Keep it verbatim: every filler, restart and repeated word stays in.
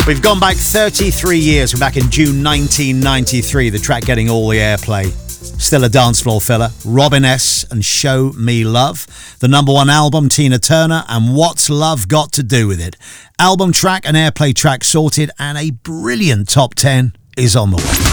We've gone back thirty-three years. We're back in June nineteen ninety-three. The track getting all the airplay. Still a dance floor filler. Robin S. and Show Me Love. The number one album, Tina Turner, and What's Love Got to Do With It? Album track and airplay track sorted, and a brilliant top ten is on the way.